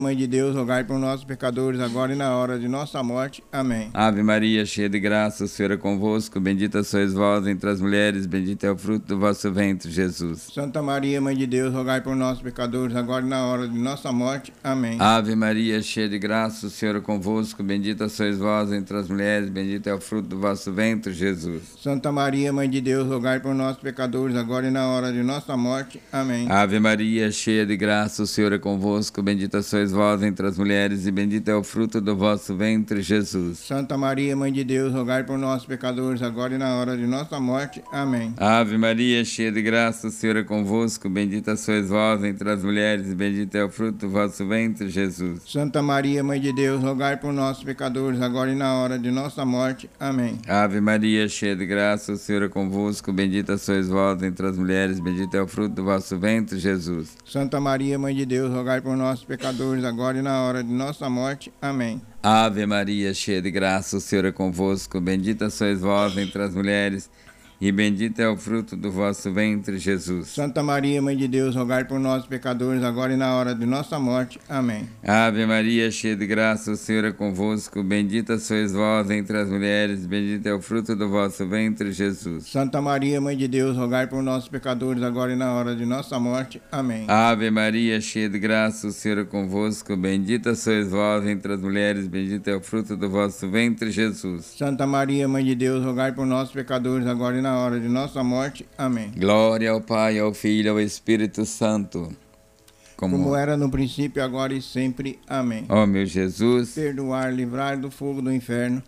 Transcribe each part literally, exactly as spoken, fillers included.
Mãe de Deus, rogai por nós, pecadores, agora e na hora de nossa morte. Amém. Ave Maria, cheia de graça, o Senhor é convosco. Bendita sois vós entre as mulheres, bendito é o fruto do vosso ventre, Jesus. Santa Maria, Mãe de Deus, rogai por nós, pecadores, agora e na hora de nossa morte. Amém. Ave Maria, cheia de graça, o Senhor é convosco. Bendita sois vós entre as mulheres, bendito é o fruto do vosso ventre, Jesus. Santa Maria, Mãe de Deus, rogai por nós, pecadores, agora e na hora de nossa morte. Amém. Ave Maria, cheia de graça, o Senhor é convosco. Bendita sois vós entre as mulheres, e bendito é o fruto do vosso ventre, Jesus. Santa Maria, Mãe de Deus, rogai por nós, pecadores, agora e na hora de nossa morte. Amém. Ave Maria, cheia de graça, o Senhor é convosco. Bendita sois vós entre as mulheres, e bendito é o fruto do vosso ventre, Jesus. Santa Maria, Mãe de Deus, rogai por nós, pecadores, agora e na hora de nossa morte. Amém. Ave Maria, cheia de graça, o Senhor é convosco. Bendita sois vós entre as mulheres, bendito é o fruto do vosso ventre, Jesus. Santa Maria, Mãe de Deus, rogai por nós, pecadores, agora e na hora de nossa morte. Amém. Ave Maria, cheia de graça, o Senhor é convosco. Bendita sois vós entre as mulheres, e bendito é o fruto do vosso ventre, Jesus. Santa Maria, Mãe de Deus, rogai por nós, pecadores, agora e na hora de nossa morte. Amém. Ave Maria, cheia de graça, o Senhor é convosco. Bendita sois vós entre as mulheres, bendito é o fruto do vosso ventre, Jesus. Santa Maria, Mãe de Deus, rogai por nós, pecadores, agora e na hora de nossa morte. Amém. Ave Maria, cheia de graça, o Senhor é convosco. Bendita sois vós entre as mulheres, bendito é o fruto do vosso ventre, Jesus. Santa Maria, Mãe de Deus, rogai por nós, pecadores, agora e na hora de nossa morte. Amém. Glória ao Pai, ao Filho e ao Espírito Santo. Como, Como era no princípio, agora e sempre. Amém. Ó meu Jesus, perdoar, livrar do fogo do inferno,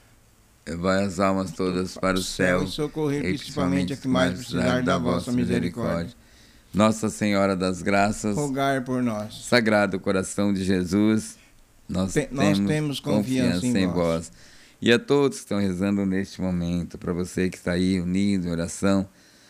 levai as almas todas para o céu, e socorrer principalmente a que mais precisar da vossa misericórdia. Nossa Senhora das Graças, rogai por nós. Sagrado Coração de Jesus, nós, Te, temos, nós temos confiança, confiança em, em vós. vós. E a todos que estão rezando neste momento, para você que está aí unido em oração,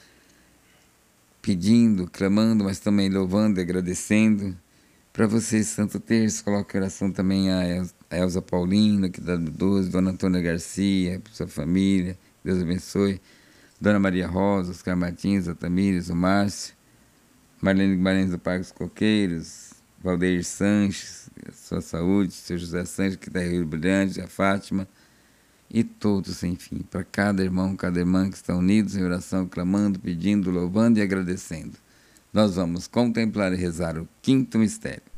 pedindo, clamando, mas também louvando e agradecendo. Para você, Santo Terço, coloque em oração também a Elza Paulino, que está do doze, Dona Antônia Garcia, para sua família, Deus abençoe. Dona Maria Rosa, Oscar Martins, a Tamires, o Márcio, Marlene Guimarães do Parque dos Coqueiros, Valdeir Sanches, sua saúde, seu José Sanches, que está em Rio Brilhante, a Fátima, e todos, enfim, para cada irmão, cada irmã que estão unidos em oração, clamando, pedindo, louvando e agradecendo. Nós vamos contemplar e rezar o quinto mistério.